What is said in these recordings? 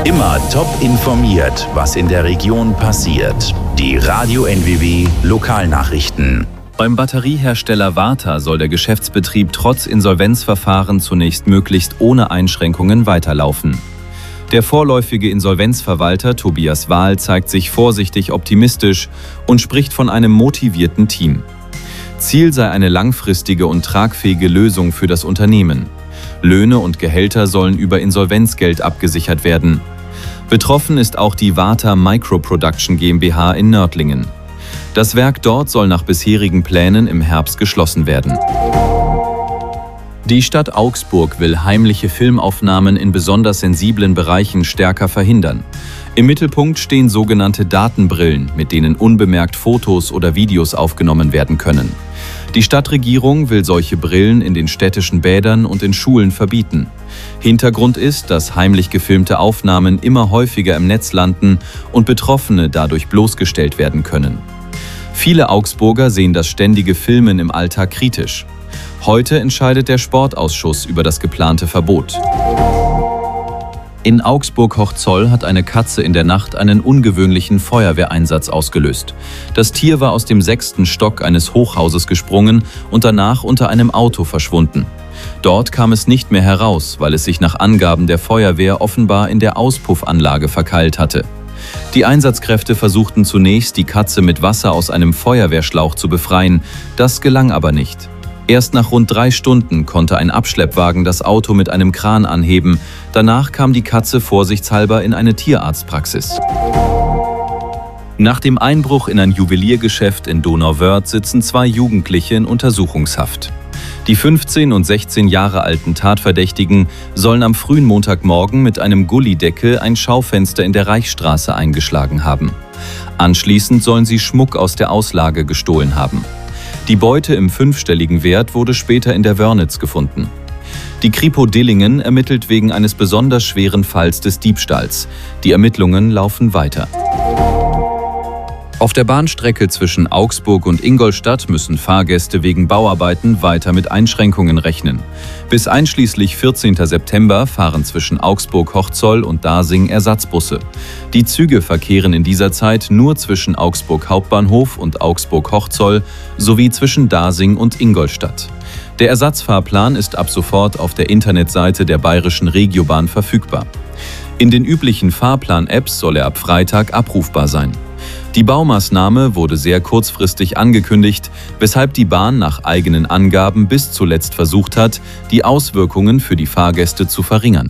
Immer top informiert, was in der Region passiert. Die Radio NWW Lokalnachrichten. Beim Batteriehersteller Varta soll der Geschäftsbetrieb trotz Insolvenzverfahren zunächst möglichst ohne Einschränkungen weiterlaufen. Der vorläufige Insolvenzverwalter Tobias Wahl zeigt sich vorsichtig optimistisch und spricht von einem motivierten Team. Ziel sei eine langfristige und tragfähige Lösung für das Unternehmen. Löhne und Gehälter sollen über Insolvenzgeld abgesichert werden. Betroffen ist auch die Varta Microproduction GmbH in Nördlingen. Das Werk dort soll nach bisherigen Plänen im Herbst geschlossen werden. Die Stadt Augsburg will heimliche Filmaufnahmen in besonders sensiblen Bereichen stärker verhindern. Im Mittelpunkt stehen sogenannte Datenbrillen, mit denen unbemerkt Fotos oder Videos aufgenommen werden können. Die Stadtregierung will solche Brillen in den städtischen Bädern und in Schulen verbieten. Hintergrund ist, dass heimlich gefilmte Aufnahmen immer häufiger im Netz landen und Betroffene dadurch bloßgestellt werden können. Viele Augsburger sehen das ständige Filmen im Alltag kritisch. Heute entscheidet der Sportausschuss über das geplante Verbot. In Augsburg-Hochzoll hat eine Katze in der Nacht einen ungewöhnlichen Feuerwehreinsatz ausgelöst. Das Tier war aus dem 6. Stock eines Hochhauses gesprungen und danach unter einem Auto verschwunden. Dort kam es nicht mehr heraus, weil es sich nach Angaben der Feuerwehr offenbar in der Auspuffanlage verkeilt hatte. Die Einsatzkräfte versuchten zunächst, die Katze mit Wasser aus einem Feuerwehrschlauch zu befreien. Das gelang aber nicht. Erst nach rund 3 Stunden konnte ein Abschleppwagen das Auto mit einem Kran anheben. Danach kam die Katze vorsichtshalber in eine Tierarztpraxis. Nach dem Einbruch in ein Juweliergeschäft in Donauwörth sitzen 2 Jugendliche in Untersuchungshaft. Die 15 und 16 Jahre alten Tatverdächtigen sollen am frühen Montagmorgen mit einem Gullideckel ein Schaufenster in der Reichsstraße eingeschlagen haben. Anschließend sollen sie Schmuck aus der Auslage gestohlen haben. Die Beute im 5-stelligen Wert wurde später in der Wörnitz gefunden. Die Kripo Dillingen ermittelt wegen eines besonders schweren Falls des Diebstahls. Die Ermittlungen laufen weiter. Auf der Bahnstrecke zwischen Augsburg und Ingolstadt müssen Fahrgäste wegen Bauarbeiten weiter mit Einschränkungen rechnen. Bis einschließlich 14. September fahren zwischen Augsburg-Hochzoll und Dasing Ersatzbusse. Die Züge verkehren in dieser Zeit nur zwischen Augsburg Hauptbahnhof und Augsburg-Hochzoll sowie zwischen Dasing und Ingolstadt. Der Ersatzfahrplan ist ab sofort auf der Internetseite der Bayerischen Regiobahn verfügbar. In den üblichen Fahrplan-Apps soll er ab Freitag abrufbar sein. Die Baumaßnahme wurde sehr kurzfristig angekündigt, weshalb die Bahn nach eigenen Angaben bis zuletzt versucht hat, die Auswirkungen für die Fahrgäste zu verringern.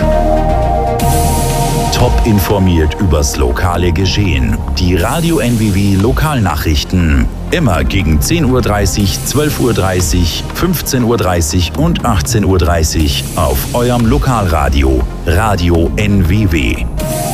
Top informiert übers lokale Geschehen. Die Radio NWW Lokalnachrichten. Immer gegen 10:30 Uhr, 12:30 Uhr, 15:30 Uhr und 18:30 Uhr auf eurem Lokalradio. Radio NWW.